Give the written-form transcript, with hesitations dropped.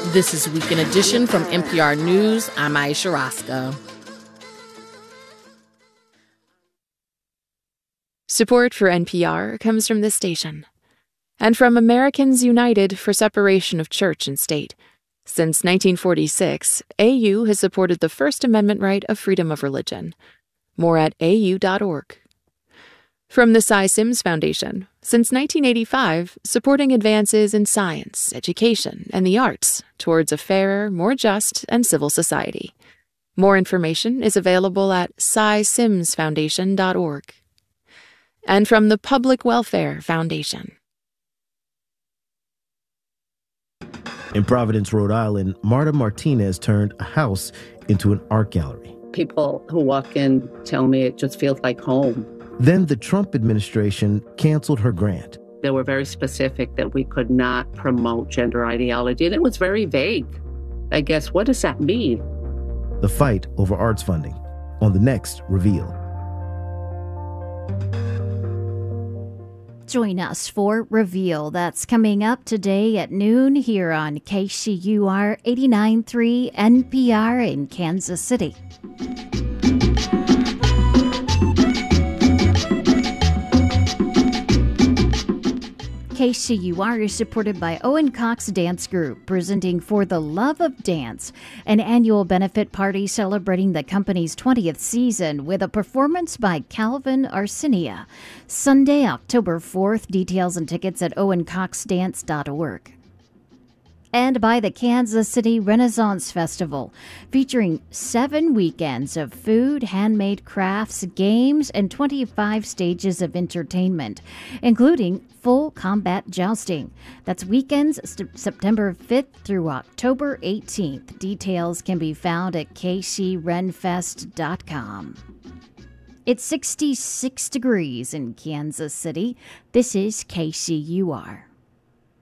This is Weekend Edition from NPR News. I'm Aisha Roscoe. Support for NPR comes from this station and from Americans United for Separation of Church and State. Since 1946, AU has supported the First Amendment right of freedom of religion. More at au.org. From the Cy Sims Foundation, since 1985, supporting advances in science, education, and the arts towards a fairer, more just, and civil society. More information is available at cysimsfoundation.org. And from the Public Welfare Foundation. In Providence, Rhode Island, Marta Martinez turned a house into an art gallery. People who walk in tell me it just feels like home. Then the Trump administration canceled her grant. They were very specific that we could not promote gender ideology, and it was very vague. I guess, what does that mean? The fight over arts funding on the next Reveal. Join us for Reveal. That's coming up today at noon here on KCUR 89.3 NPR in Kansas City. KCUR is supported by Owen Cox Dance Group, presenting For the Love of Dance, an annual benefit party celebrating the company's 20th season with a performance by Calvin Arsenia. Sunday, October 4th. Details and tickets at owencoxdance.org. And by the Kansas City Renaissance Festival, featuring 7 weekends of food, handmade crafts, games, and 25 stages of entertainment, including full combat jousting. That's weekends September 5th through October 18th. Details can be found at kcrenfest.com. It's 66 degrees in Kansas City. This is KCUR.